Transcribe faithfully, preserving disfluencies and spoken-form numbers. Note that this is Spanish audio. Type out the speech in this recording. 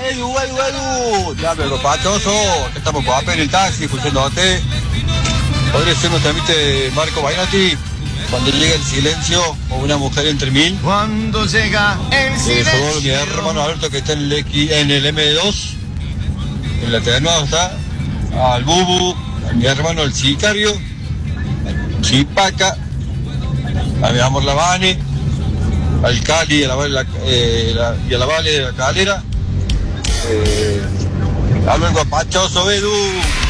Edu, Edu, Edu. Ya, pero pachoso, que estamos con Apple en el taxi, escuchándote. Podría ser un trámite Marco Bainati. Cuando llega el silencio o una mujer entre mil. Cuando llega el silencio. Por favor, mi hermano Alberto, que está en el, X, en el eme dos. En la Ternueva está. Al Bubu, a mi hermano el Sicario. Chipaca. A mi amor Lavane. Al Cali, a la, la, eh, la, y a la Vale de la Calera. Eh, hablo en Guapachoso, Edu.